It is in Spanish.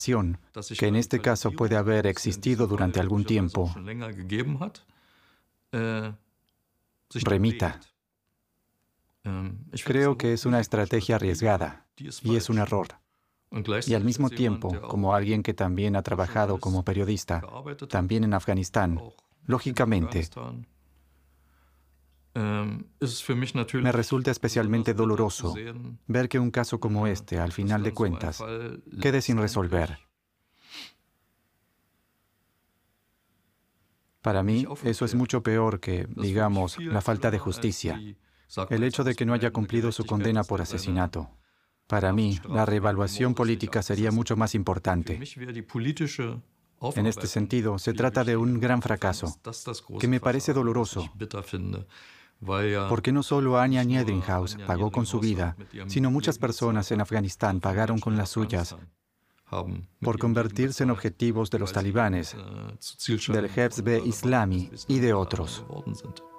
que en este caso puede haber existido durante algún tiempo, remita. Creo que es una estrategia arriesgada y es un error. Y al mismo tiempo, como alguien que también ha trabajado como periodista, también en Afganistán, lógicamente, me resulta especialmente doloroso ver que un caso como este, al final de cuentas, quede sin resolver. Para mí, eso es mucho peor que, digamos, la falta de justicia, el hecho de que no haya cumplido su condena por asesinato. Para mí, la reevaluación política sería mucho más importante. En este sentido, se trata de un gran fracaso, que me parece doloroso, porque no solo Anja Niedringhaus pagó con su vida, sino muchas personas en Afganistán pagaron con las suyas por convertirse en objetivos de los talibanes, del Hezb-e Islami y de otros.